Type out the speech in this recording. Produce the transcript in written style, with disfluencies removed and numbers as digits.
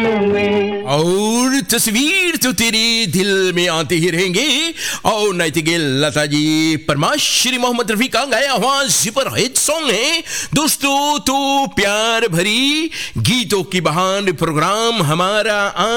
में। और तस्वीर तो तेरे दिल में आते ही रहेंगे। और नाइटिंगेल लता जी परमाश्री मोहम्मद रफी का गाया हुआ सुपर हिट सॉन्ग है दोस्तों। तो प्यार भरी गीतों की बहार प्रोग्राम हमारा